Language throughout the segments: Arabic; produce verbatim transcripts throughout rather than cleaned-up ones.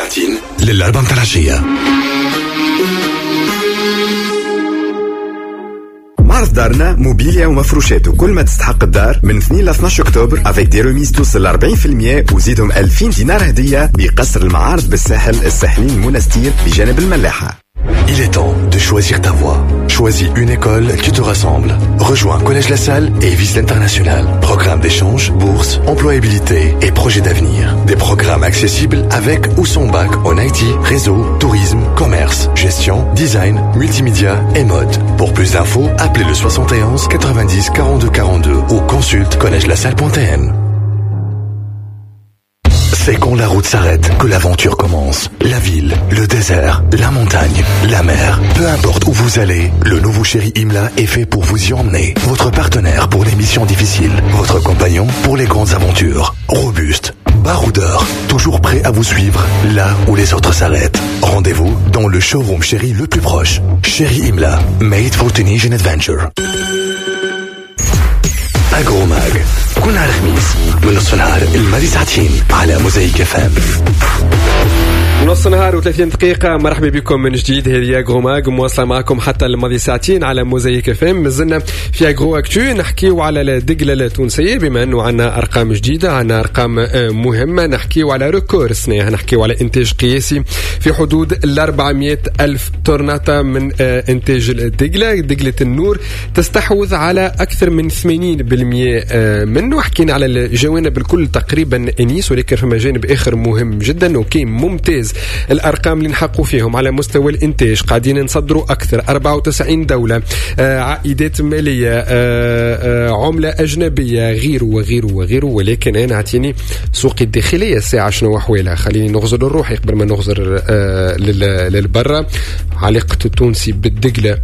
ساعتين للأربع متاع العشية. معرض دارنا موبيليا ومفروشات وكل ما تستحق الدار من اثنين ل اثناشر أكتوبر افيك دي روميز توصل ل أربعين بالمية وزيدهم ألفين دينار هدية بقصر المعارض بالساحل الساحلين المنستير بجانب الملاحة. Il est temps de choisir ta voie. Choisis une école qui te rassemble. Rejoins Collège La Salle et vise l'international. Programme d'échange, bourse, employabilité et projet d'avenir. Des programmes accessibles avec ou sans bac en I T, réseau, tourisme, commerce, gestion, design, multimédia et mode. Pour plus d'infos, appelez le soixante et onze quatre-vingt-dix quarante-deux quarante-deux ou consulte collège la salle point t n. C'est quand la route s'arrête que l'aventure commence. La ville, le désert, la montagne, la mer. Peu importe où vous allez, le nouveau Chéri Imla est fait pour vous y emmener. Votre partenaire pour les missions difficiles. Votre compagnon pour les grandes aventures. Robuste, baroudeur, toujours prêt à vous suivre là où les autres s'arrêtent. Rendez-vous dans le showroom Chéri le plus proche. Chéri Imla, made for Tunisian adventure. أجروماج كل نهار خميس من نصف نهار الماضي ساعتين على موزايك اف ام. نص نهار وثلاثين دقيقة. مرحبا بكم من جديد. هذه أجروماج مواصلة معكم حتى الماضي ساعتين على موزايك اف ام. مازلنا في أجرو أكتو نحكيو على الدقلة التونسية بما أنه عنا أرقام جديدة، عنا أرقام مهمة. نحكيو على ريكور سنة، نحكيو على إنتاج قياسي في حدود الأربعمائة ألف طرنة من إنتاج الدقلة. دقلة النور تستحوذ على أكثر من ثمانين بالمئة منه. حكينا على الجوانب الكل تقريبا إنيس، ولكن فما جانب آخر مهم جدا وكيم ممتاز. الأرقام اللي نحقوا فيهم على مستوى الإنتاج قاعدين نصدروا أكثر أربعة وتسعين دولة، آه عائدات مالية، آه آه عملة أجنبية، غيره وغيره وغيره. ولكن أنا أعطيني سوق الداخلية الساعة شنو أحوالها. خليني نغزر الروح قبل ما نغزر آه للبرة. علاقة التونسي بالدقلة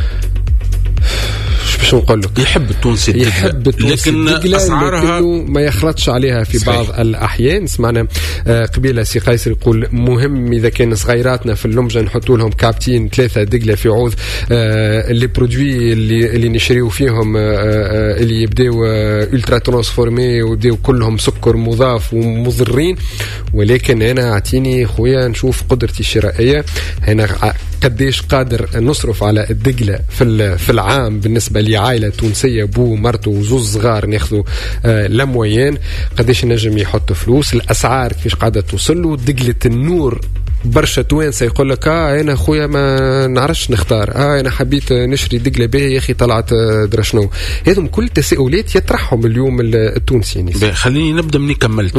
باش نقول لك، يحب التونسي الدقلة، يحب التونسي لكن الدقلة أسعارها ما يخلطش عليها في صحيح. بعض الأحيان. سمعنا قبيلة سي قيصر يقول مهم إذا كان صغيراتنا في اللمجة نحطوا لهم كابتين ثلاثة دقلة في عوض. اللي برودوي اللي اللي نشريو فيهم اللي يبداو ألترا ترانسفورمي ويبداو كلهم سكر مضاف ومضرين. ولكن أنا أعطيني خويا نشوف قدرتي الشرائية هنا قديش قادر نصرف على الدقلة في في العام بالنسبة لعائلة تونسية بو مرته وزوز صغار ناخذوا آه لموين. قديش نجم يحط فلوس، الأسعار كيفاش قاعدة توصل له. دقلة النور برشا توانسة يقول لك اه انا خويا ما نعرفش نختار، اه انا حبيت نشري دقلة به يا اخي طلعت درشنو. هذم كل تساؤلات يطرحهم اليوم التونسي. يعني خليني نبدا مني كملت.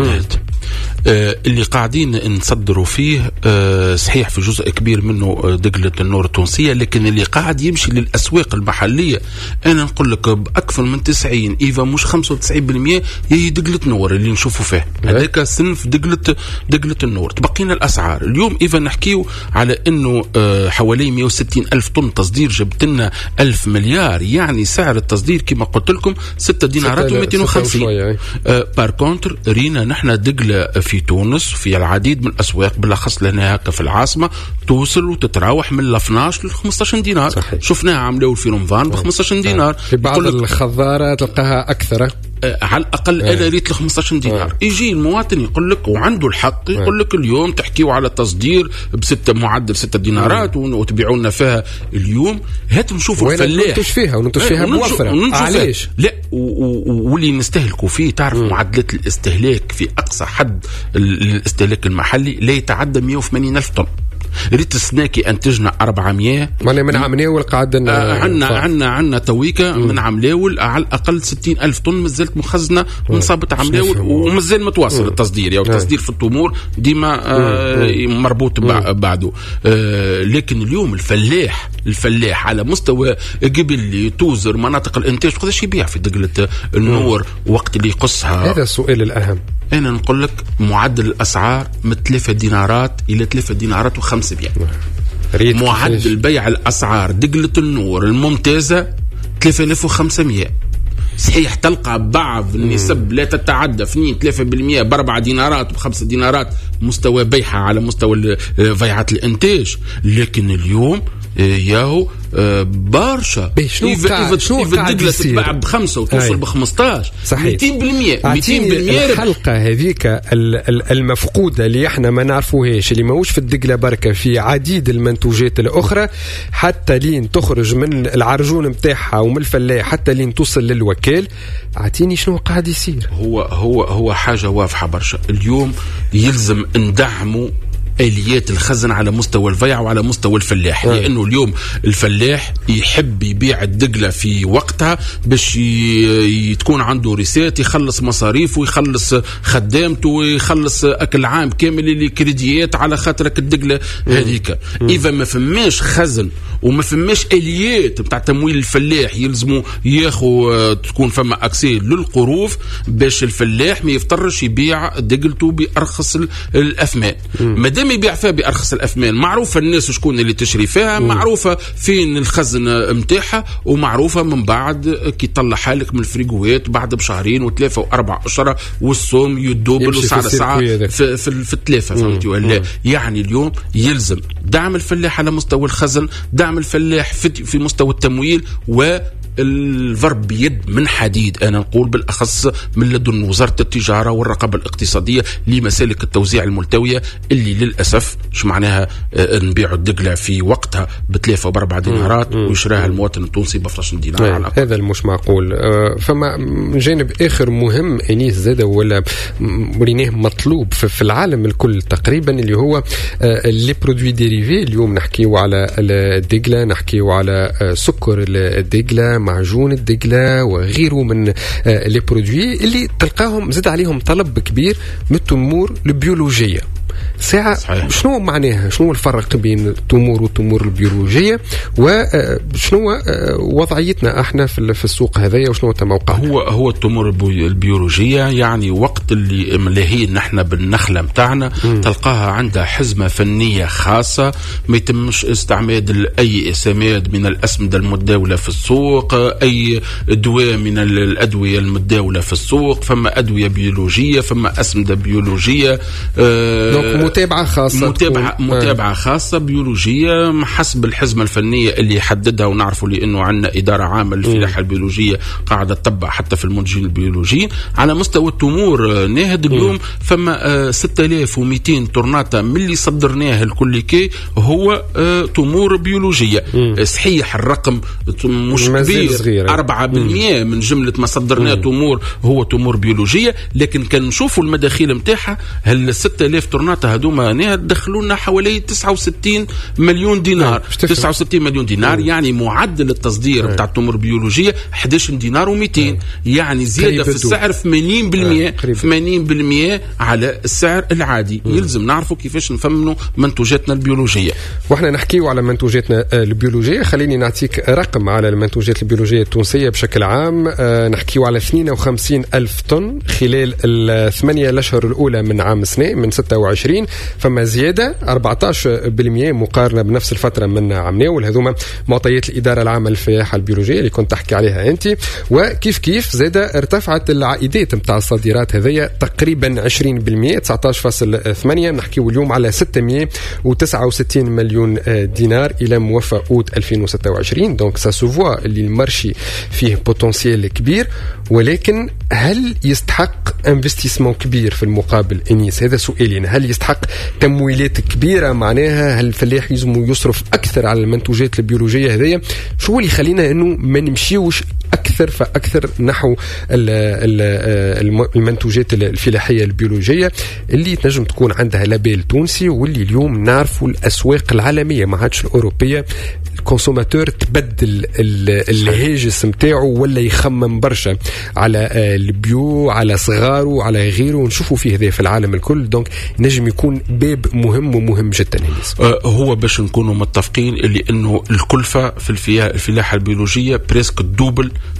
آه اللي قاعدين نصدروا فيه آه صحيح في جزء كبير منه دقلة النور التونسية، لكن اللي قاعد يمشي للأسواق المحلية أنا نقول لك بأكثر من تسعين إيفا مش خمسة وتسعين بالمئة هي دقلة نور اللي نشوفوا فيه. هذاك صنف دقلة دقلة النور. تبقينا الأسعار اليوم إيفا نحكيو على إنه آه حوالي مئة وستين ألف طن تصدير، جبت لنا ألف مليار. يعني سعر التصدير كما قلت لكم ستة دينارات ومئتين وخمسين. آه بار كونتر رينا نحن دقلة في تونس في العديد من الأسواق بالأخص لنا هكا في العاصمة توصل وتتراوح من اثناشر ل خمسة عشر دينار. صحيح. شفناها عملوا في رمضان ب خمسة عشر دينار. في بعض الخضارة تلقاها أكثر. أه على الأقل أنا ريت ل خمسة عشر دينار. أه. يجي المواطن يقول لك وعنده الحق يقول لك اليوم تحكيوا على تصدير بستة معدل ستة دينارات وتبيعوا لنا فيها اليوم. هات نشوفوا الفلاح وننتج فيها وننتج فيها موفرة. علاش لا واللي نستهلكوا فيه تعرف م. معدلات الاستهلاك في أقصى حد الاستهلاك المحلي لا يتعدى مئة وثمانين ألف طن. ريت السناكي انتجنا أربعمية ماني من عملاول قعدنا عنا عنا عنا تويكا من عملاول على الأقل ستين ألف طن مازالت مخزنة من صابة عملاول ومازال متواصل التصدير. يعني التصدير في التمور ديما آه مربوط بعده. آه لكن اليوم الفلاح الفلاح على مستوى قبل توزر مناطق الانتاج قداش يبيع في دقلة النور وقت اللي يقصها؟ هذا السؤال الأهم. أنا نقول لك معدل الأسعار من ثلاثة دينارات إلى ثلاثة دينارات وخمسمائة. معدل بيع الأسعار دقلة النور الممتازة ثلاثة آلاف وخمسمائة. صحيح تلقى بعض النسب لا تتعدى اثنين ثلاثة بالمئة بأربع دينارات وبخمسة دينارات مستوى بيعها على مستوى بيعات الانتاج. لكن اليوم ياهو برشا. شنو قاعد شنو قاعد تتباع بخمسة وتوصل بخمسطاش مئتين بالمية مئتين بالمية. الحلقة هذيك المفقودة اللي احنا ما نعرفوهاش اللي ماهوش في الدقلة بركة في عديد المنتوجات الأخرى حتى لين تخرج من العرجون متاعها ومن الفلاح حتى لين توصل للوكيل. اعطيني شنو قاعد يصير. هو هو هو حاجة واضحة برشا. اليوم يلزم ندعموا آليات الخزن على مستوى البيع وعلى مستوى الفلاح، لأنه اليوم الفلاح يحب يبيع الدقلة في وقتها باش تكون عنده ريسات يخلص مصاريف ويخلص خدامته ويخلص أكل عام كامل اللي كريديات على خاطرك الدقلة هذيك. إذا ما فماش خزن وما فماش آليات بتاع تمويل الفلاح يلزموا ياخو تكون فما أكسي للقروف باش الفلاح ما يفترش يبيع دقلته بأرخص الأثمان. مادام يبيع فيها بأرخص الأثمان معروفة الناس شكون اللي تشري فيها، معروفة فين الخزن متاعها، ومعروفة من بعد كي طلع حالك من الفريقوات بعد بشهرين وثلاثة وأربع أشهر والصوم يدوبل وساعة ساعة في, في, في, في الثلاثة. فهمتي ولا؟ يعني اليوم يلزم دعم الفلاح على مستوى الخزن، دعم الفلاح في, في مستوى التمويل، و الضرب بيد من حديد أنا نقول بالأخص من لدن وزارة التجارة والرقابة الاقتصادية لمسالك التوزيع الملتوية اللي للأسف مش معناها نبيع الدقلة في وقتها بثلاثة وبأربع دينارات ويشراها المواطن التونسي بفرش دينار على الأقل. هذا المش معقول. فما جانب آخر مهم أنيس زاد ولا مريناه مطلوب في العالم الكل تقريبا اللي هو لي برودوي ديريفي. اليوم نحكيو على الدقلة، نحكيو على سكر الدقلة، معجون الدقلة وغيره من لي برودوي اللي تلقاهم زاد عليهم طلب كبير من التمور البيولوجية. ساعة صحيح. شنو معناها؟ شنو الفرق بين التمور والتمور البيولوجية وشنو وضعيتنا احنا في السوق هذايا وشنو موقعنا؟ هو هو التمور البيولوجية يعني وقت اللي ملاهين نحن بالنخلة متاعنا تلقاها عندها حزمة فنية خاصة، ما يتمش استعمال أي اسماد من الأسمدة المتداولة في السوق، أي دواء من الأدوية المتداولة في السوق، فما أدوية بيولوجية، فما أسمدة بيولوجية، آه متابعة خاصة متابعة, متابعة خاصة بيولوجية حسب الحزمة الفنية اللي يحددها. ونعرفوا لأنه عندنا إدارة عامة للفلاحة البيولوجية قاعدة تتبع حتى في المنتجين البيولوجيين. على مستوى التمور ناهد اليوم فما ستة آلاف ومئتين طرناطة من اللي صدرناه الكل كي هو تمور بيولوجية. مم. صحيح الرقم مش كبير، أربعة بالمئة من جملة ما صدرناه تمور هو تمور بيولوجية، لكن كان نشوفوا المداخيل متاعها هل ستة آلاف طرناطة هذوما ناهد دخلونا حوالي تسعة وستين مليون دينار. تسعة وستين مليون دينار مم. يعني معدل التصدير بتاع التمور البيولوجية أحد عشر دينار ومئتين، يعني زيادة في السعر ثمانين بالمئة ثمانين بالمئة على السعر العادي. مم. يلزم نعرفوا كيفاش نفهموا منتوجاتنا البيولوجية. واحنا نحكيوا على منتوجاتنا البيولوجية، خليني نعطيك رقم على المنتوجات البيولوجية التونسية بشكل عام. أه نحكيوا على اثنين وخمسين ألف طن خلال الثمانية الأشهر الأولى من عام سنة من ستة وعشرين، فما زيادة أربعة عشر بالمئة مقارنة بنفس الفترة من عام ناول. هذوما معطيات الإدارة العامة للفلاحة البيولوجية اللي كنت تحكي عليها أنت. وكيف كيف زاد ارتفعت العائدات متاع الصادرات هذيا تقريبا عشرين بالمئة تسعة عشر فاصلة ثمانية. نحكيو اليوم على ستمئة وتسعة وستين مليون دينار إلى موفى أوت ألفين وستة وعشرين. دونك سا سوفوا اللي المارشي فيه بوتنسيال كبير، ولكن هل يستحق انفستيسمون كبير في المقابل انيس؟ هذا سؤالين. هل يستحق تمويلات كبيرة؟ معناها هل الفلاح يلزم يصرف أكثر على المنتوجات البيولوجية هذيا؟ شو اللي يخلينا إنه ما نمشيوش أكثر فأكثر نحو المنتوجات الفلاحية البيولوجية اللي تنجم تكون عندها لابيل تونسي، واللي اليوم نعرفوا الأسواق العالمية ما عادش الأوروبية الكونسوماتور تبدل الهاجس متاعه ولا يخمم برشا على البيو على صغاره على غيره، ونشوفوا فيه هذا في العالم الكل. دونك نجم يكون باب مهم ومهم جدا. أه هو باش نكونوا متفقين اللي انه الكلفة في الفلاحة البيولوجية بريسك الدوبل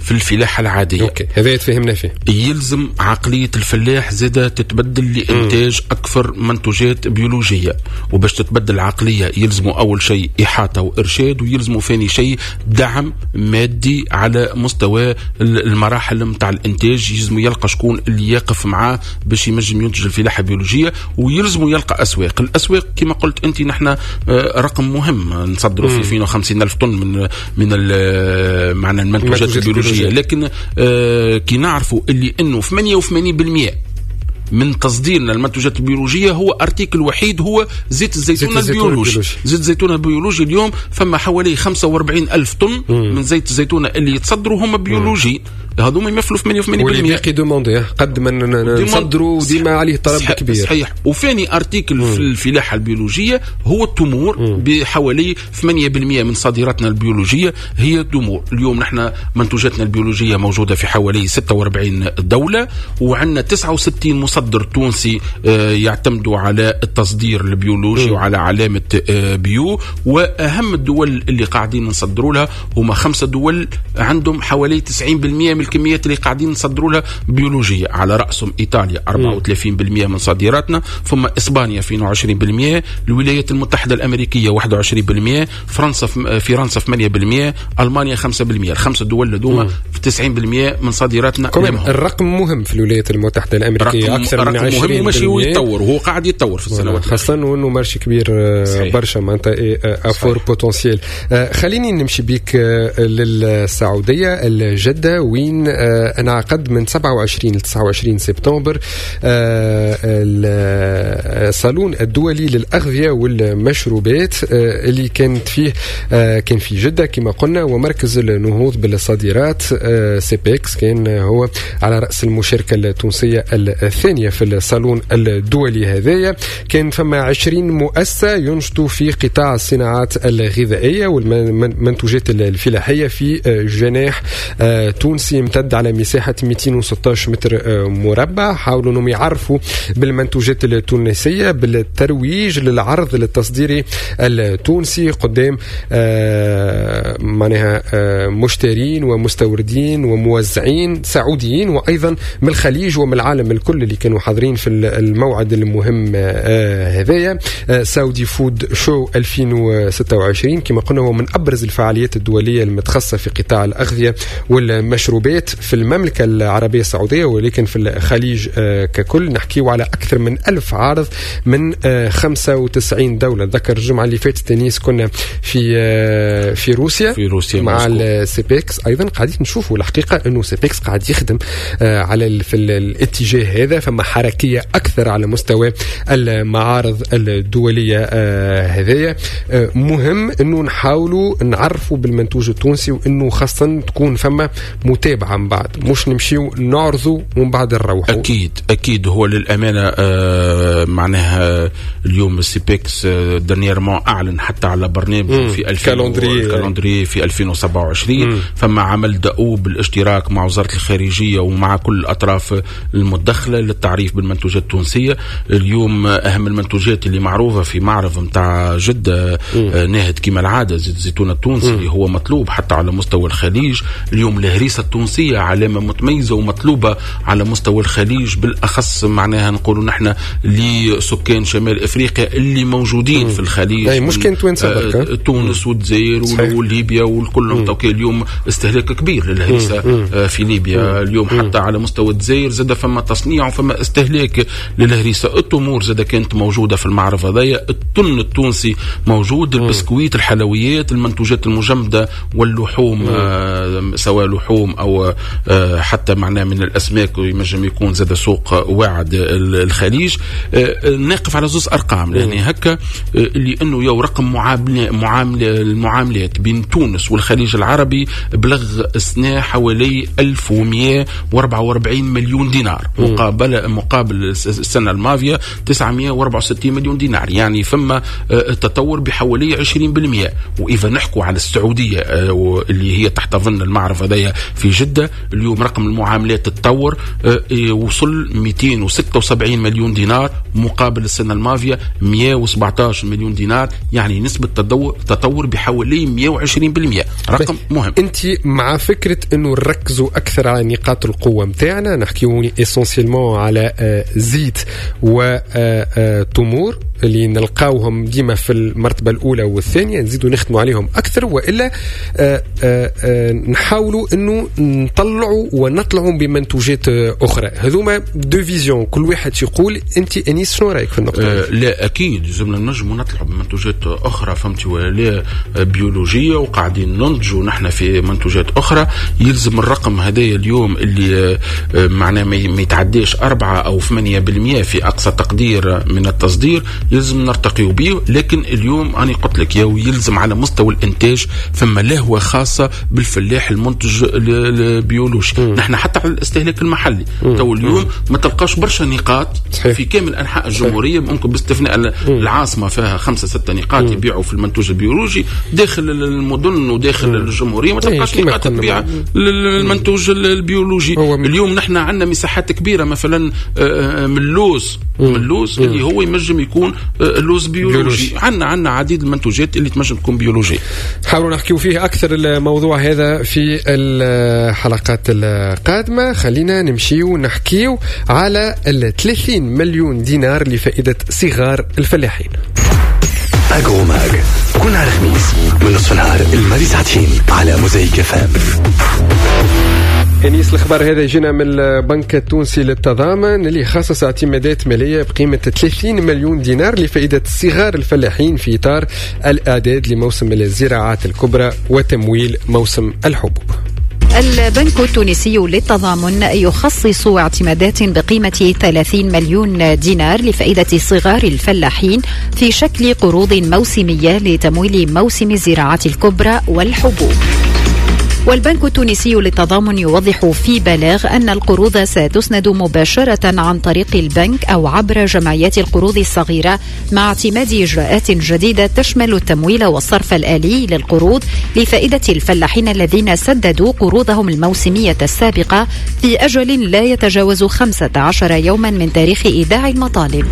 في الفلاحة العادية. أوكي. هذا يتفهمنا فيه. يلزم عقلية الفلاح زادة تتبدل لإنتاج م. أكثر منتوجات بيولوجية، وباش تتبدل العقلية يلزموا أول شيء إحاطة وإرشاد، ويلزموا ثاني شيء دعم مادي على مستوى المراحل متاع الإنتاج. يلزموا يلقى شكون اللي يقف معاه باش ينجم ينتج الفلاحة البيولوجية، ويلزموا يلقى أسواق. الأسواق كما قلت أنت نحن رقم مهم، نصدروا في اثنين وخمسين ألف طن من من معنى المنتوجات البيولوجية، لكن آه كي نعرفوا اللي انه ثمانية وثمانين بالمئة من تصديرنا المنتوجات البيولوجية هو ارتيكل وحيد هو زيت الزيتون البيولوجي. زيت الزيتون البيولوجي اليوم فما حوالي خمسة وأربعين ألف طن مم. من زيت الزيتون اللي يتصدروا هم بيولوجيين، هذوما يمثلوا ثمانية وثمانين بالمئة. واللي باقي دوموندي قد ما نصدروا وديما عليه طلب كبير. صحيح. وثاني ارتيكل مم. في الفلاحة البيولوجية هو التمور، مم. بحوالي ثمانية بالمئة من صادراتنا البيولوجية هي التمور. اليوم نحن منتوجاتنا البيولوجية موجودة في حوالي ستة وأربعين دولة، وعندنا تسعة وستين مصدر تونسي يعتمدوا على التصدير البيولوجي م. وعلى علامة بيو. وأهم الدول اللي قاعدين نصدروا لها هما خمسة دول عندهم حوالي تسعين بالمئة من الكميات اللي قاعدين نصدروا لها بيولوجية، على رأسهم إيطاليا أربعة وثلاثين بالمئة من صادراتنا، ثم إسبانيا اثنين وعشرين بالمئة، الولايات المتحدة الأمريكية واحد وعشرين بالمئة، فرنسا فرنسا ثمانية بالمئة، ألمانيا خمسة بالمئة. الخمسة دول لدوما في تسعين بالمئة من صادراتنا. الرقم مهم في الولايات المتحدة الأمريكية، أكثر من عشرين بالمئة. ماشي ويتطور، وهو قاعد يتطور في السنوات، خاصة وأنه مارشي كبير برشا معناتها أفور بوتنسيال. خليني نمشي بيك للسعودية الجدة، وين انعقد من سبعة وعشرين ل تسعة وعشرين سبتمبر الصالون الدولي للأغذية والمشروبات اللي كانت فيه كان في جدة كما قلنا، ومركز النهوض بالصادرات سيبيكس كان هو على رأس المشاركة التونسية الثانية في الصالون الدولي هذايا. كان فما عشرين مؤسسة ينشطوا في قطاع الصناعات الغذائية والمنتوجات الفلاحية في جناح تونسي امتد على مساحة مئتين وستة عشر متر مربع. حاولوا انهم يعرفوا بالمنتوجات التونسية بالترويج للعرض للتصدير التونسي قدام معناها مشترين ومستوردين وموزعين سعوديين وايضا من الخليج ومن العالم الكل اللي كانوا حاضرين في الموعد المهم هذايا. سعودي فود شو ألفين وستة وعشرين كما قلنا هو من أبرز الفعاليات الدولية المتخصصة في قطاع الأغذية والمشروبات في المملكة العربية السعودية، ولكن في الخليج ككل نحكيه على أكثر من ألف عارض من خمسة وتسعين دولة. ذكر الجمعة اللي فاتت تنيس كنا في في روسيا في روسيا مع السيبيكس. أيضا قاعدين نشوفوا الحقيقة أنه سيبيكس قاعد يخدم على في الاتجاه هذا، فما حركية أكثر على مستوى المعارض الدولية هذية. مهم أنه نحاولوا نعرفوا بالمنتوج التونسي، وأنه خاصة تكون فما متابعة من بعد، مش نمشيو نعرضوا ومن بعد نروحوا. أكيد أكيد. هو للأمانة آه معناها اليوم السيبيكس آه دانييرمون أعلن حتى على برنامج في الكالندري في ألفين وسبعة وعشرين. مم. فما عمل دؤوب بالاشتراك مع وزارة الخارجية ومع كل الأطراف المدخلة للتعريف بالمنتوجات التونسية. اليوم أهم المنتوجات اللي معروفة في معرض متاع جدة آه ناهد كما العادة زيت الزيتون التونسي اللي هو مطلوب حتى على مستوى الخليج. اليوم الهريسة التونسية علامة متميزة ومطلوبة على مستوى الخليج، بالأخص معناها نقولوا نحن لسكان شمال أفريقيا اللي موجودين مم. في الخليج، أي مش كانت وين آه تونس والجزائر وليبيا والكل توكي. اليوم استهلاك كبير للهريسة آه في ليبيا. مم. اليوم مم. حتى على مستوى الجزائر زاد فما تصنيع وفما استهلاك للهريسة. التمور زاد كانت موجودة في المعرض هذايا. التن التونسي موجود، البسكويت، الحلويات، المنتوجات المجمدة واللحوم آه سواء لحوم أو آه حتى معناه من الأسماك، ويمجم يكون زاد سوق واعد الخليج. آه نقف على زوز أرقام لأن هكا آه اللي أنه يو رقم معاملة معاملة المعاملات بين تونس والخليج العربي بلغ سنة حوالي ألف ومئة وأربعة وأربعين مليون دينار مقابل مقابل السنة الماضية تسعمئة وأربعة وستين مليون دينار، يعني فما آه تطور بحوالي عشرين بالمئة. وإذا نحكوا على السعودية آه اللي هي تحت ظن المعرض هذايا في جدة، اليوم رقم المعاملات تتطور آه وصل مئتين وستة وسبعين مليون دينار مقابل السنة الماضية مئة وسبعة عشر مليون دينار، يعني نسبة تطور تطور بحوالي مئة وعشرين بالمئة، رقم مهم. انت مع فكرة انه نركزوا اكثر على نقاط القوة متاعنا، نحكيوني اسونسيلمون على زيت وتمور اللي نلقاوهم ديما في المرتبة الأولى والثانية، نزيدوا نخدموا عليهم أكثر، وإلا آآ آآ نحاولوا أنه نطلعوا ونطلعوا بمنتوجات أخرى. هذوما دو فيزيون، كل واحد يقول. أنت أنيس شنو رأيك في النقطة؟ أه لا أكيد لازمنا نجموا نطلعوا بمنتوجات أخرى، فهمتي، ولا بيولوجية، وقاعدين ننتجوا نحن في منتوجات أخرى. يلزم الرقم هذايا اليوم اللي معناه ما يتعديش أربعة أو ثمانية بالمئة في أقصى تقدير من التصدير، يلزم نرتقي به. لكن اليوم أنا قلت لك يا يلزم على مستوى الإنتاج ثم لهوة خاصة بالفلاح المنتج البيولوجي. نحن حتى على الاستهلاك المحلي تو اليوم ما تلقاش برشا نقاط صحيح. في كامل أنحاء الجمهورية، ممكن باستثناء العاصمة فيها خمسة ستة نقاط يبيعوا في المنتوج البيولوجي. داخل المدن وداخل الجمهورية ما تلقاش نقاط تبيع المنتوج البيولوجي. اليوم نحن عندنا مساحات كبيرة مثلا من اللوز من اللوز اللي هو يمجم يكون اللوز بيولوجي. عندنا عندنا عديد المنتوجات اللي تمجم تكون بيولوجي. حاولوا نحكيو فيه أكثر الموضوع هذا في الحلقات القادمة. خلينا نمشيو نحكيو على ثلاثين مليون دينار لفائدة صغار الفلاحين. أجرو ماج كل نهار خميس من نصف نهار الماضي ساعتين على موزايك اف ام. أنيس الخبر هذا يجينا من البنك التونسي للتضامن اللي خصص اعتمادات مالية بقيمة ثلاثين مليون دينار لفائدة صغار الفلاحين في إطار الإعداد لموسم الزراعات الكبرى وتمويل موسم الحبوب. البنك التونسي للتضامن يخصص اعتمادات بقيمة ثلاثين مليون دينار لفائدة صغار الفلاحين في شكل قروض موسمية لتمويل موسم الزراعات الكبرى والحبوب. والبنك التونسي للتضامن يوضح في بلاغ أن القروض ستسند مباشرة عن طريق البنك أو عبر جمعيات القروض الصغيرة، مع اعتماد إجراءات جديدة تشمل التمويل والصرف الآلي للقروض لفائدة الفلاحين الذين سددوا قروضهم الموسمية السابقة في أجل لا يتجاوز خمسة عشر يوما من تاريخ إيداع المطالب.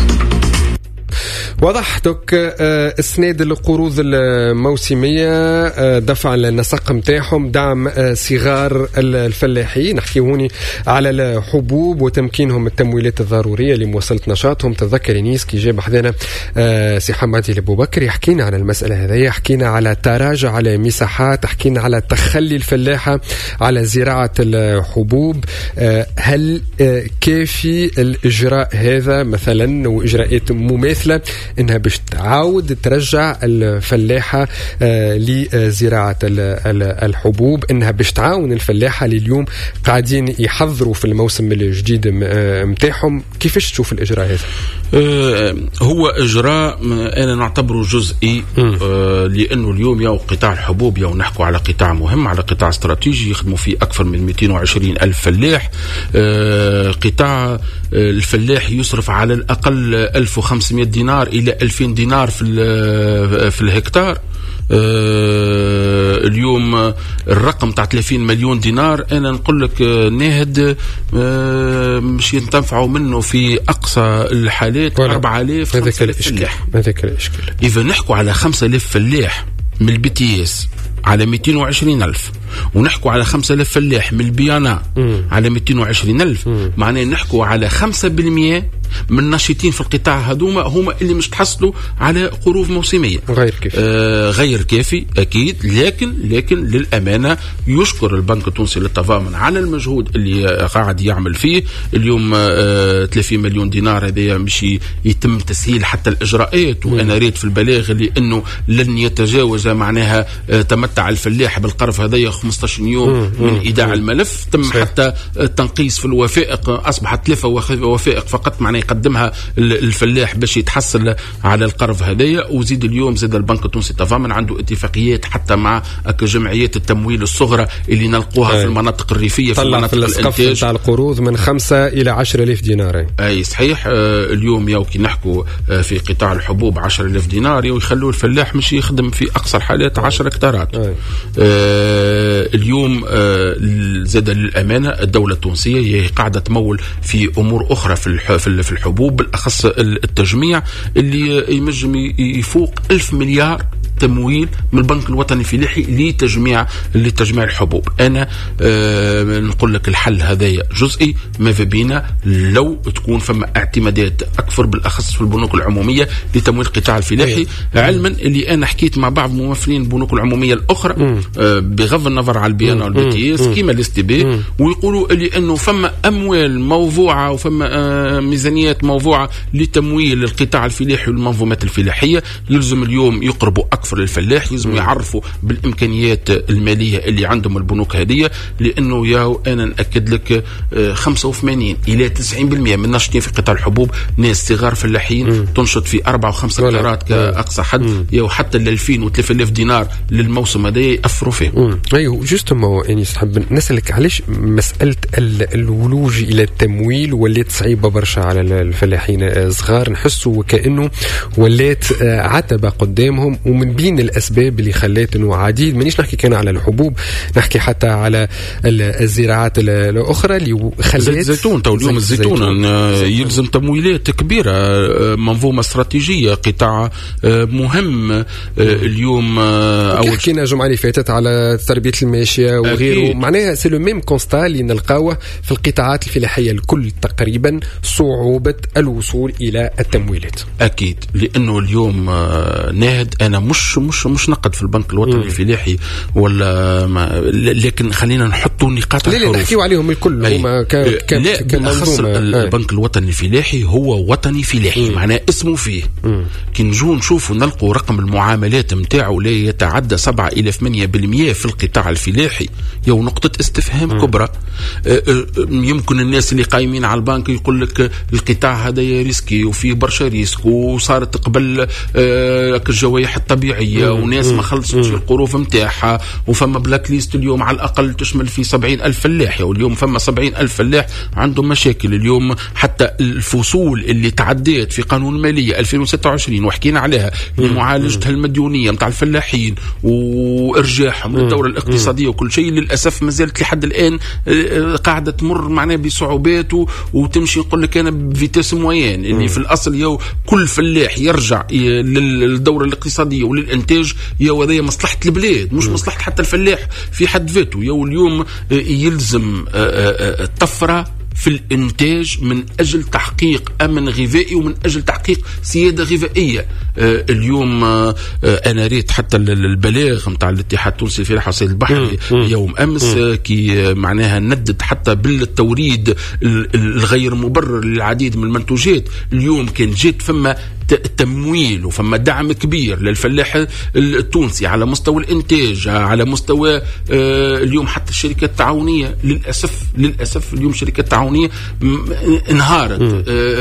واضح دوك اسناد القروض الموسميه، دفع النسق نتاعهم، دعم صغار الفلاحين. نحكيوني على الحبوب وتمكينهم التمويلات الضروريه لمواصله نشاطهم. تذكر نيس كي جاب حدانا سي حمادي الابو بكر يحكينا على المساله هذه، حكينا على تراجع على مساحات، حكينا على تخلي الفلاحه على زراعه الحبوب. هل كافي الاجراء هذا مثلا واجراءات مماثله انها باش تعاود ترجع الفلاحه آه لزراعه الحبوب، انها باش تعاون الفلاحه اللي اليوم قاعدين يحضروا في الموسم الجديد متاعهم؟ كيفاش تشوف الاجراء هذا؟ آه هو اجراء انا نعتبره جزئي، آه لانه اليوم يا قطاع الحبوب يا نحكوا على قطاع مهم، على قطاع استراتيجي يخدموا فيه اكثر من مئتين وعشرين الف فلاح. آه قطاع الفلاح يصرف على الاقل ألف وخمسمئة دينار الى ألفين دينار في في الهكتار. آه اليوم الرقم تاع ثلاثين مليون دينار انا نقول لك ناهد آه مش ينتفعوا منه في اقصى الحالات أربعة آلاف خمسة آلاف فلاح. هذاك الاشكال. اذا نحكوا على خمسة آلاف فلاح من البي اس على مئتين وعشرين ألف، ونحكوا على خمسة آلاف فلاح من البيانا على مئتين وعشرين ألف، معناه نحكوا على خمسة بالمئة من الناشطين في القطاع هذوما هما اللي مش تحصلوا على قروض موسمية. غير كافي. آه غير كافي أكيد، لكن لكن للأمانة يشكر البنك التونسي للتضامن على المجهود اللي قاعد يعمل فيه. اليوم آه ثلاثين مليون دينار هذا مش يتم تسهيل حتى الإجراءات، وأنا ريت في البلاغ لأنه لن يتجاوز معناها آه تمتع الفلاح بالقرض هذايا خمسة عشر يوم مم. من إيداع الملف. تم صحيح. حتى التنقيص في الوثائق، أصبحت ثلاثة وثائق فقط معناه يقدمها الفلاح باش يتحصل على القرض هذايا. وزيد اليوم زاد البنك التونسي التضامن عنده اتفاقيات حتى مع جمعيات التمويل الصغرى اللي نلقوها أي. في المناطق الريفية، في مناطق الانتاج تاع القروض من خمسة إلى عشرة آلاف دينار. أي, أي صحيح. آه اليوم يوكي نحكوا آه في قطاع الحبوب عشرة آلاف دينار ويخلوا الفلاح مش يخدم في أقصى الحالات عشرة هكتارات. آه اليوم آه زاد للأمانة الدولة التونسية هي قاعدة تمول في أمور أخرى في في في الحبوب، بالاخص التجميع اللي يمجم يفوق ألف مليار تمويل من البنك الوطني الفلاحي لتجميع لتجميع الحبوب. انا أه نقول لك الحل هذايا جزئي، ماذا بينا لو تكون فما اعتمادات اكثر بالاخص في البنوك العموميه لتمويل القطاع الفلاحي، علما اللي انا حكيت مع بعض ممثلين البنوك العموميه الاخرى أه بغض النظر على البيانه والبي تي اس كيما الاس تي بي، ويقولوا اللي انه فما اموال موضوعه وفما أه ميزانيات موضوعه لتمويل القطاع الفلاحي والمنظومات الفلاحيه. يلزم اليوم يقربوا اكثر للفلاح، لازم يعرفوا بالامكانيات الماليه اللي عندهم البنوك هذه، لانه يا انا ناكد لك خمسة وثمانين الى تسعين بالمئة من الناشطين في قطاع الحبوب ناس صغار فلاحين تنشط في أربعة وخمسة هكتارات كاقصى حد، يا حتى ل ألفين و ثلاثة آلاف دينار للموسم هذا ياثروا فيه. ايوه جوستومون، يعني صاحب نسالك علاش مساله الولوج الى التمويل ولات صعيبه برشا على الفلاحين الصغار، نحسوا وكانه ولات عتبه قدامهم، ومن بين الأسباب اللي خلات أنه عديد، مانيش نحكي كان على الحبوب، نحكي حتى على الزراعات الأخرى اللي خلات زيت زيتون. تو اليوم الزيتون يلزم تمويلات كبيرة، منظومة استراتيجية، قطاع مهم اليوم. أول حكينا الجمعة اللي فاتت على تربية الماشية وغيره، معناها سي لو ميم كونستا اللي نلقاوه في القطاعات الفلاحية الكل تقريبا، صعوبة الوصول إلى التمويلات. أكيد، لأنه اليوم ناهد أنا مش مش مش نقد في البنك الوطني الفلاحي ولا ما، لكن خلينا نحطوا نقاط الحروف نحكيوا عليهم الكل هما كمنظومه. البنك الوطني الفلاحي هو وطني فلاحي، معناه اسمه فيه. كي نجو نشوفوا نلقوا رقم المعاملات نتاعو لا يتعدى سبعة إلى ثمانية بالمئة في القطاع الفلاحي، يو نقطة استفهام مم. كبرى. يمكن الناس اللي قايمين على البنك يقول لك القطاع هذا ريسكي وفيه برشا ريسك، وصارت قبل الجوائح الطبيعية وناس ما خلصتش القروف متاعها، وفما بلاك ليست اليوم على الأقل تشمل في سبعين ألف فلاح، واليوم فما سبعين ألف فلاح عندهم مشاكل. اليوم حتى الفصول اللي تعديت في قانون المالية ألفين وستة وعشرين وحكينا عليها لمعالجة المديونية متاع الفلاحين وإرجاعهم للدورة الاقتصادية وكل شيء، للأسف ما زالت لحد الآن قاعدة تمر معناه بصعوبات، وتمشي يقول لك أنا بفيتاس موين، اللي في الأصل يو كل فلاح يرجع للدورة الاقتصادية وللإنتاج يا وذي مصلحة البلاد مش مصلحة حتى الفلاح في حد ذاته. يو اليوم يلزم طفرة في الإنتاج من أجل تحقيق أمن غذائي ومن أجل تحقيق سيادة غذائية. اليوم أنا ريت حتى البلاغ متاع الاتحاد التونسي في الحصيل البحري يوم أمس كي معناها ندد حتى بالتوريد الغير مبرر للعديد من المنتوجات. اليوم كان جيت فما تمويل وفما دعم كبير للفلاح التونسي على مستوى الإنتاج، على مستوى اليوم حتى الشركات التعاونية. للأسف للأسف اليوم الشركات التعاونية انهارت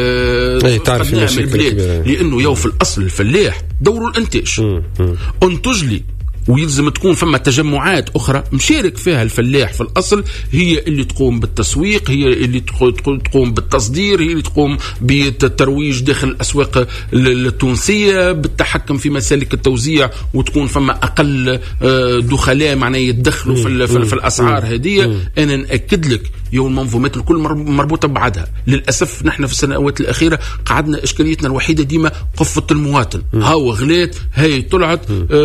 أي تعرف البلاد، لأنه يو في الأصل الفلاح دوره الإنتاج، أنتج لي، ويلزم تكون فما تجمعات أخرى مشارك فيها الفلاح في الأصل، هي اللي تقوم بالتسويق، هي اللي تقوم بالتصدير، هي اللي تقوم بالترويج داخل الأسواق التونسية، بالتحكم في مسالك التوزيع، وتكون فما أقل دخلاء معناه يتدخلوا في, في, في الأسعار هذه. أنا نأكد لك يوم المنظومات الكل مربوطة ببعضها. للأسف نحن في السنوات الأخيرة قعدنا إشكاليتنا الوحيدة ديما قفة المواطن، هاو غلات هاي طلعت،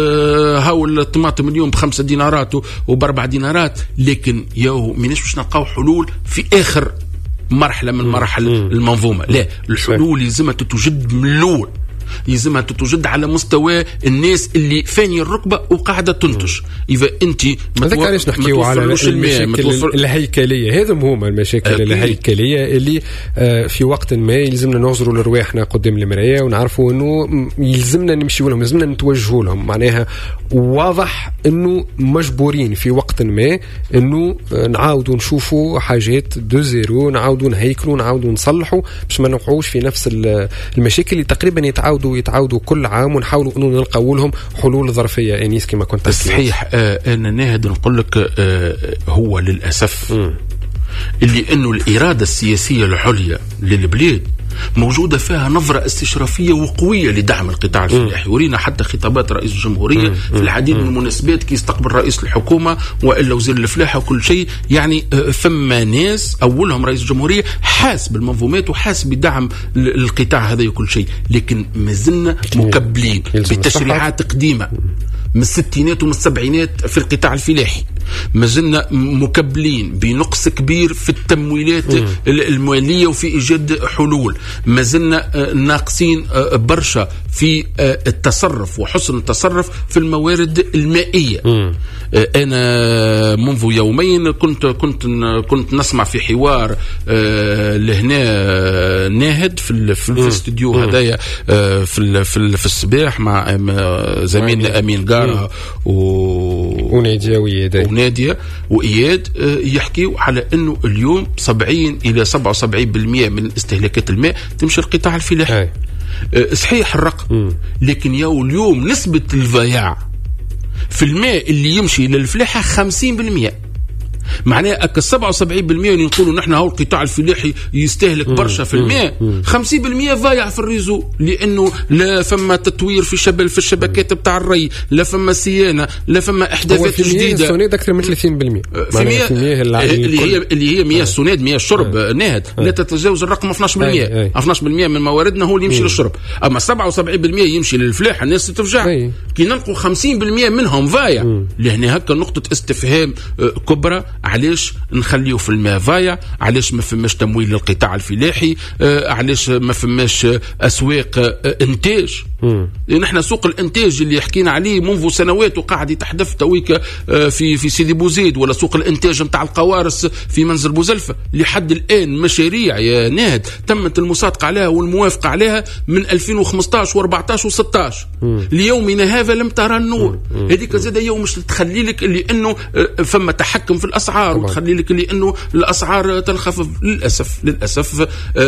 هاو الطماطم اليوم بخمسة دينارات وباربع دينارات، لكن يو مناش باش نلقاو حلول في آخر مرحلة من مراحل المنظومة. لا، الحلول لازمها تتوجد من الأول، يلزمها تتوجد على مستوى الناس اللي فاني الركبة وقاعدة تنتج. إذا أنت هذاك علاش نحكيو على المشاكل الهيكلية، هذم هما المشاكل أكيد. الهيكلية اللي في وقت ما يلزمنا نعذروا لرواحنا قدام المراية ونعرفوا أنه يلزمنا نمشي لهم، يلزمنا نتوجهوا لهم. معناها واضح أنه مجبورين في وقت ما أنه نعاودوا نشوفوا حاجات دو زيرو، نعاودوا نهيكلوا، نعاودوا نصلحوا باش ما نوقعوش في نفس المشاكل اللي تقريبا يتعاودوا يتعاودوا كل عام، ونحاولوا انه نلقاو لهم حلول ظرفيه. انيس كما كنت صحيح. آه انا ناهد نقول لك آه هو للاسف م. اللي انه الاراده السياسيه العليا للبلاد موجودة فيها نظرة استشرافية وقوية لدعم القطاع الفلاحي. ورينا حتى خطابات رئيس الجمهورية في العديد من المناسبات كي يستقبل رئيس الحكومة وإلا وزير الفلاحة وكل شيء. يعني ثم ناس أولهم رئيس الجمهورية حاس بالمنظومات وحاس بدعم القطاع هذا وكل شيء، لكن ما زلنا مكبلين بتشريعات قديمة من الستينات ومن السبعينات في القطاع الفلاحي. ما زلنا مكبلين بنقص كبير في التمويلات المالية وفي إيجاد حلول. ما زلنا ناقصين برشا في التصرف وحسن التصرف في الموارد المائية. أنا منذ يومين كنت كنت كنت نسمع في حوار لهنا ناهد في في الاستوديو هذايا في في في الصباح مع زميلنا أمين قارة ونادية وإياد ونادية وإياد يحكيوا على أنه اليوم سبعين إلى سبعة وسبعين بالمئة من استهلاكات الماء تمشي القطاع الفلاحي. صحيح الرقم، لكن يو اليوم نسبة الضياع في الماء اللي يمشي للفلاحة خمسين بالمئة. معناه أك سبعة وسبعين بالمئة اللي نقولوا نحن هو القطاع الفلاحي يستهلك برشا في الماء، خمسين بالمئة ضايع في الريزو، لأنه لا فما تطوير في شبل في الشبكات بتاع الري، لا فما صيانة، لا فما إحداثات جديدة. السوناد أكثر من ثلاثين بالمئة في مياه اللي هي اللي هي مياه السوناد، مياه الشرب ناهد لا تتجاوز الرقم اثناش بالمئة. اثناش بالمئة من مواردنا هو اللي يمشي للشرب، أما سبعة وسبعين بالمئة يمشي للفلاحة. الناس ترجع كي نلقوا خمسين بالمئة منهم ضايع. لهنا هكا نقطة استفهام كبرى، علاش نخليه في الماء ضايع؟ علاش ما فماش تمويل للقطاع الفلاحي؟ علاش ما فماش أسواق إنتاج؟ نحن سوق الإنتاج اللي حكينا عليه منذ سنوات وقاعد يتحدث تويك في في سيدي بوزيد، ولا سوق الإنتاج نتاع القوارص في منزل بوزلفة، لحد الآن مشاريع يا ناهد تمت المصادقة عليها والموافقة عليها من ألفين وخمسطاش وأربعطاش وستطاش. ليومنا هذا لم ترى النور. هذيك زاد يوم مش تخلي لك اللي انه فما تحكم في الاسعار، وتخلي لك اللي انه الاسعار تنخفض. للاسف للاسف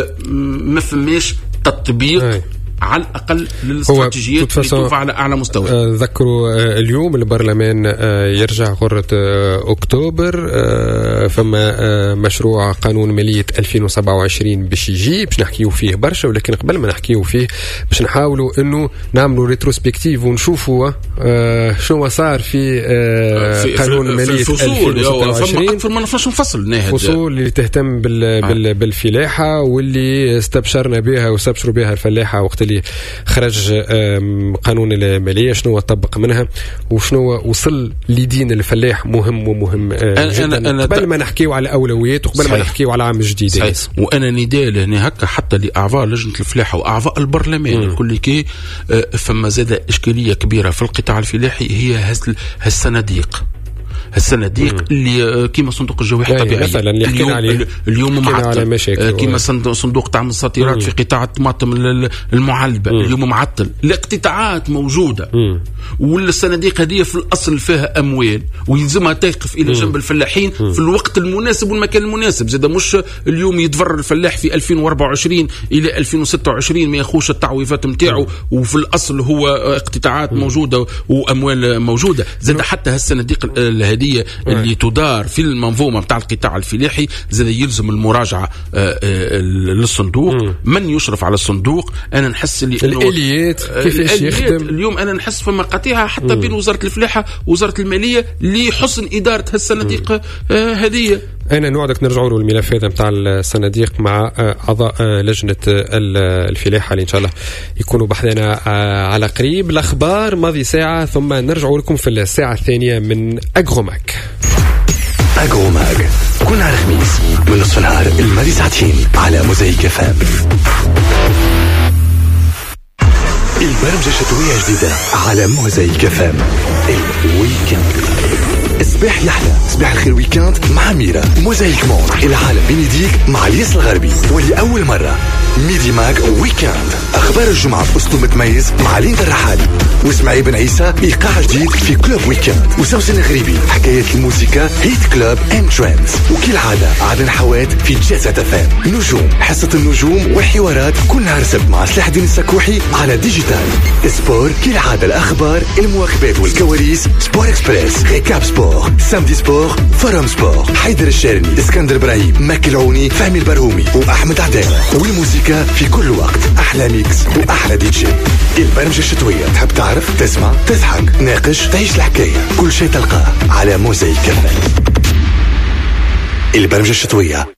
ما فماش تطبيق أي. على الأقل للاستراتيجيات اللي توقع على أعلى مستوى. آه ذكروا آه اليوم البرلمان آه يرجع غرة آه أكتوبر. آه فما آه مشروع قانون مالية ألفين وسبعة وعشرين باش يجي، باش نحكيو فيه برشا، ولكن قبل ما نحكيو فيه باش نحاولوا إنه نعملوا ريتروسبكتيف ونشوفوا آه شو صار في, آه في قانون مالية ألفين وستة وعشرين. أكثر ما نفرش نفصل ناهد فصول اللي تهتم بال آه. بال بالفلاحة واللي استبشرنا بها واستبشروا بها الفلاحة وقت اللي خرج قانون المالية، شنو طبق منها وشنو وصل لدين الفلاح مهم ومهم جدا. أنا أنا قبل ما نحكيو على أولويات وقبل ما نحكيو على عام جديد. صحيح. وأنا نداء هنا هكا حتى لأعضاء لجنة الفلاحة وأعضاء البرلمان الكل كي فما زاد إشكالية كبيرة في القطاع الفلاحي، هي هالصناديق الصناديق اللي كيما صندوق الجوائح الطبيعية مثلا اللي اليوم, عليه اليوم معطل، كيما صندوق دعم الصادرات في قطاع الطماطم المعلبة مم. اليوم معطل. الاقتطاعات موجودة والصناديق هذه في الأصل فيها أموال ويلزمها تقف إلى جنب الفلاحين مم. في الوقت المناسب والمكان المناسب. زاد مش اليوم يتضرر الفلاح في ألفين وأربعة وعشرين إلى ألفين وستة وعشرين ما يخوش التعويضات متاعه، وفي الأصل هو اقتطاعات مم. موجودة وأموال موجودة. زاد حتى هالصناديق هذه اللي تدار في المنظومة بتاع القطاع الفلاحي زاد يلزم المراجعة للصندوق. مم. من يشرف على الصندوق؟ أنا نحس اللي الآليات كيفاش يخدم اليوم. أنا نحس فما قطيعة حتى بين وزارة الفلاحة ووزارة المالية لحسن إدارة هالصناديق هذه. أنا نوعدك نرجعوا له الملف هذا متاع الصناديق مع أعضاء لجنة الفلاحة اللي إن شاء الله يكونوا بحثنا على قريب. الأخبار ماضي ساعة ثم نرجعوا لكم في الساعة الثانية من أغروماك. أغروماك كل نهار خميس من نصف النهار الماضي ساعتين على موزايك فام. البرمجة الشتوية جديدة على موزايك فام. الويكند صباح يحلى، صباح الخير ويكاند مع ميرا. موزايك مود العالم بين يديك مع الياس الغربي، ولأول مرة ميدي ماك ويكاند. أخبار الجمعة بأسلوب متميز مع ليندا الرحالي واسماعيل بن عيسى. إيقاع جديد في كلوب ويكاند وسوسن الغريبي. حكاية الموسيقى هيت كلوب اند ترندز، وكل عادة عدن حوات في جازة تفان. نجوم، حصة النجوم وحوارات كل نهار سبت مع سلاح الدين السكوحي على ديجيتال. سبور كل عادة، الأخبار، المواكبات والكواليس. سبور إكسبريس، ريكاب سبور سبور، سامدي سبور، فورم سبور، حيدر الشارني، اسكندر ابراهيم، ماكي العوني، فهمي البرهومي واحمد عداوة. والموسيقى في كل وقت، احلى ميكس واحلى دي جي. البرمجة الشتوية، تحب تعرف، تسمع، تضحك، ناقش، تعيش الحكاية، كل شيء تلقاه على موزايك. البرمجة الشتوية